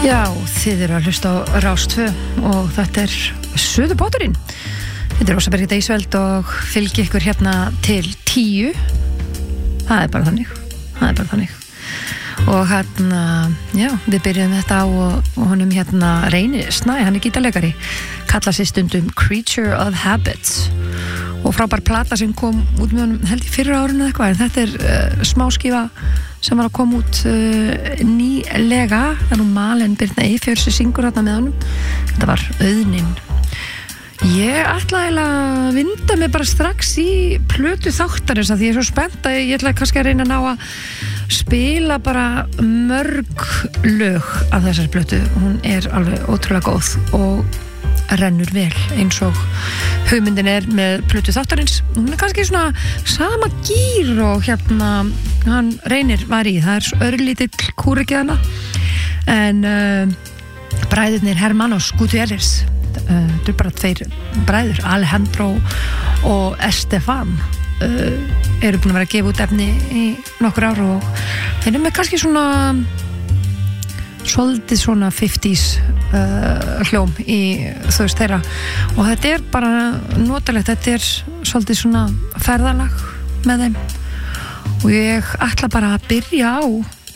Já, þið eru að hlusta á Rás 2 og þetta er Suðupotturinn. Þetta er Rósa Birgitta Ísveld og fylgi ykkur hérna til 10. Það er bara þannig. Og hérna, já, við byrjuðum þetta á og honum hérna Reyni Snæ, hann er gítarleikari, kalla sig stundum Creature of Habits og frábær plata sem kom út með honum held í fyrra árinu eða eitthvað, en þetta er smáskífa sem var að koma út nýlega. Það er nú Malen Birna Eifjörð sem syngur þarna með honum. Þetta var Auðnin. Ég ætlaði að vinda mig bara strax í plötu þáttarins að því ég er svo spennt að ég ætlaði kannski að reyna að ná að spila bara mörg lög af þessari plötu. Hún er alveg ótrúlega góð og rennur vel eins og hugmyndin er með plötu þáttarins. Hún er kannski svona sama gír og hérna hann Reynir var í. Það er svo örlítill kúriki hana en bræðurnir Hermanos Gutierrez, þetta er bara tveir bræður, Alejandro og Estefan, eru búin að vera að gefa út efni í nokkur ár og þeir eru með kannski svona svolítið svona 50s hljóm í þú veist þeirra og þetta er bara notalegt, þetta er svolítið svona ferðalag með þeim og ég ætla bara að byrja á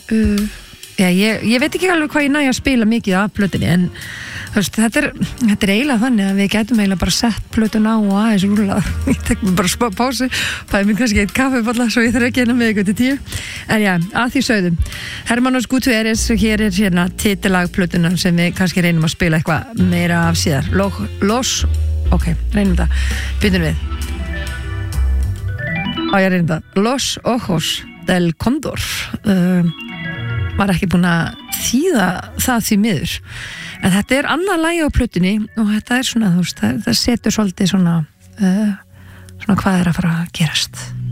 ég veit ekki alveg hvað ég næ að spila mikið af plötunni en þú veist, þetta er eiginlega þannig að við gætum eiginlega bara sett plötun á og aðeins rúla. Ég tek mér bara smá pásu, fæði mér kannski eitt kaffiballa svo ég þarf ekki hérna með ykkur til 10. En já, að því sögðum. Hermanos Gutierrez, hér er hérna titilag plötunan sem við kannski reynum að spila eitthvað meira af síðar. Ok, reynum það. Byrjum við. Ég reynum það. Los Ojos del Condor. Var ekki búin að þýða það því miður. En þetta er annað lagi á plötunni og þetta er svona, þú veist, það setur svolítið svona hvað er að fara að gerast.